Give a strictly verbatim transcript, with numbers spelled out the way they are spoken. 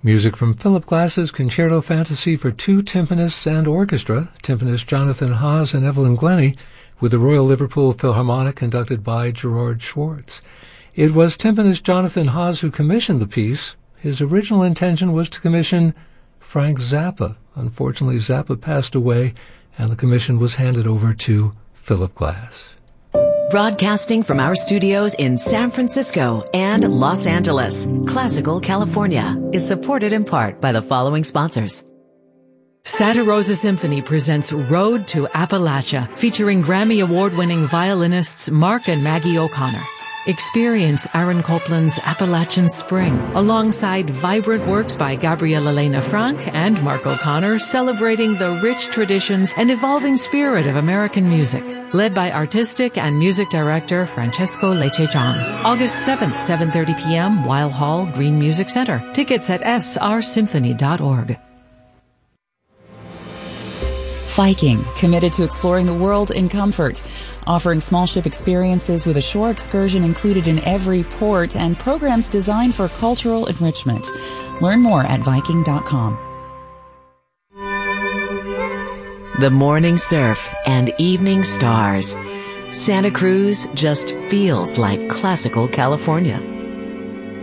Music from Philip Glass's Concerto Fantasy for two timpanists and orchestra, timpanist Jonathan Haas and Evelyn Glennie, with the Royal Liverpool Philharmonic conducted by Gerard Schwartz. It was timpanist Jonathan Haas who commissioned the piece. His original intention was to commission Frank Zappa. Unfortunately, Zappa passed away, and the commission was handed over to Philip Glass. Broadcasting from our studios in San Francisco and Los Angeles, Classical California is supported in part by the following sponsors. Santa Rosa Symphony presents Road to Appalachia, featuring Grammy Award-winning violinists Mark and Maggie O'Connor. Experience Aaron Copland's Appalachian Spring alongside vibrant works by Gabrielle Elena Frank and Mark O'Connor, celebrating the rich traditions and evolving spirit of American music. Led by artistic and music director Francesco Lecce-Chang. August seventh, seven thirty p.m., Weil Hall, Green Music Center. Tickets at s r symphony dot org. Viking, committed to exploring the world in comfort, offering small ship experiences with a shore excursion included in every port and programs designed for cultural enrichment. Learn more at viking dot com. The morning surf and evening stars. Santa Cruz just feels like classical California.